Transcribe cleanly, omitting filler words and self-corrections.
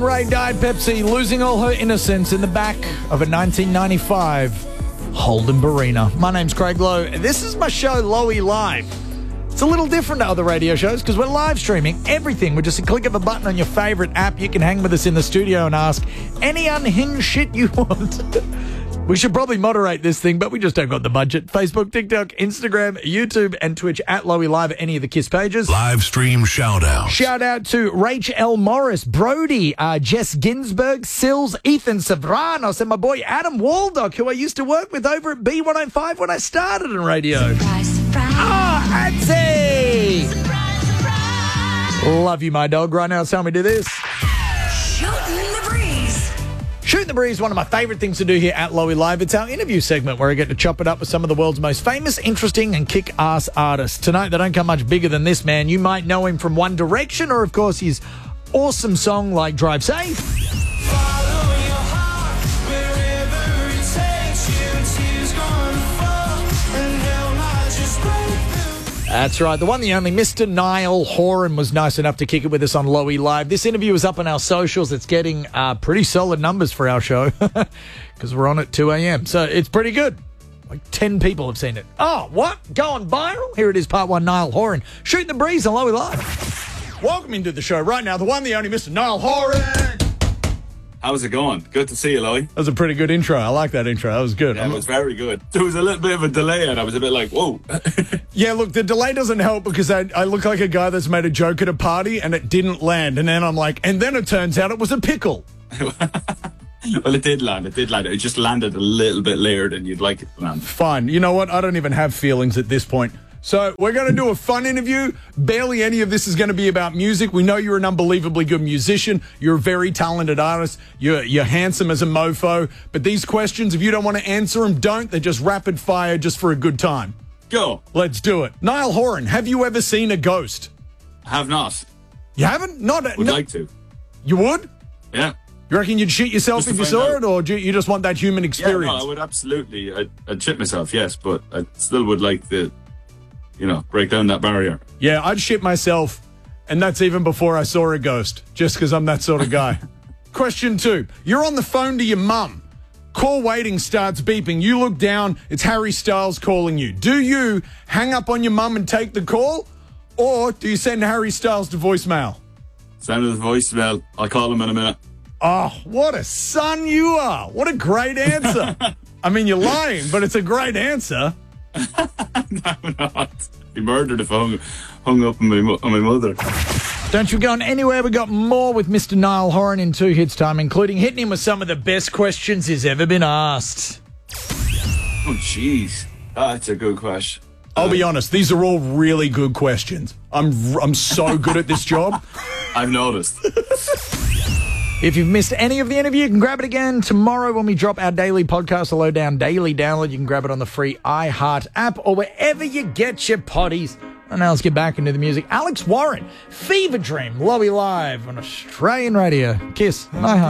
Ray died Pepsi, losing all her innocence in the back of a 1995 Holden Barina. My name's Craig Lowe. This is my show, Lowy Live. It's a little different to other radio shows because we're live streaming everything with just a click of a button on your favourite app. You can hang with us in the studio and ask any unhinged shit you want. We should probably moderate this thing, but we just don't got the budget. Facebook, TikTok, Instagram, YouTube, and Twitch at Lowy Live at any of the KISS pages. Live stream shout out. Shout out to Rach L. Morris, Brody, Jess Ginsberg, Sills, Ethan Savranos, and my boy Adam Waldock, who I used to work with over at B105 when I started in radio. Surprise, surprise. Oh, Adsy! Surprise, surprise. Love you, my dog. Right now, it's time we do this. Shooting the breeze. Shooting the Breeze, one of my favourite things to do here at Lowy Live. It's our interview segment where I get to chop it up with some of the world's most famous, interesting and kick-ass artists. Tonight, they don't come much bigger than this man. You might know him from One Direction or, of course, his awesome song like Drive Safe. Follow your heart wherever it takes you. Tears gonna fall and hell might just break through. That's right. The one, the only, Mr. Niall Horan was nice enough to kick it with us on Lowy Live. This interview is up on our socials. It's getting pretty solid numbers for our show because we're on at 2 a.m. So it's pretty good. Like 10 people have seen it. Oh, what? Going viral? Here it is, part one, Niall Horan. Shooting the Breeze on Lowy Live. Welcome into the show right now, the one, the only, Mr. Niall Horan. How's it going? Good to see you, Lowy. That was a pretty good intro. I like that intro. That was good. Yeah, it was very good. There was a little bit of a delay and I was a bit like, whoa. Yeah, look, the delay doesn't help because I look like a guy that's made a joke at a party and it didn't land. And then I'm like, and then it turns out it was a pickle. Well, it did land. It did land. It just landed a little bit later than you'd like it to land. Fine. You know what? I don't even have feelings at this point. So we're going to do a fun interview. Barely any of this is going to be about music. We know you're an unbelievably good musician. You're a very talented artist. You're handsome as a mofo. But these questions, if you don't want to answer them, don't. They're just rapid fire just for a good time. Go. Let's do it. Niall Horan, have you ever seen a ghost? Have not. You haven't? Would like to. You would? Yeah. You reckon you'd shit yourself Just if to you find saw out. it, or do you just want that human Yeah, experience? no, I would absolutely. I'd shit myself, yes, but I still would like to, break down that barrier. Yeah, I'd shit myself, and that's even before I saw a ghost, just because I'm that sort of guy. Question 2. You're on the phone to your mum. Call waiting starts beeping. You look down. It's Harry Styles calling you. Do you hang up on your mum and take the call, or do you send Harry Styles to voicemail? Sound of the voicemail. I'll call him in a minute. Oh, what a son you are. What a great answer. I mean, you're lying, but it's a great answer. No, I'm not. Be murdered if I hung up on my mother. Don't you go anywhere. We got more with Mr. Niall Horan in 2 hits time, including hitting him with some of the best questions he's ever been asked. Oh, jeez. That's a good question. I'll be honest, these are all really good questions. I'm so good at this job. I've noticed. If you've missed any of the interview, you can grab it again tomorrow when we drop our daily podcast, the Lowdown Daily Download. You can grab it on the free iHeart app or wherever you get your potties. And now let's get back into the music. Alex Warren, Fever Dream, Lowy Live on Australian radio. KISS and iHeart.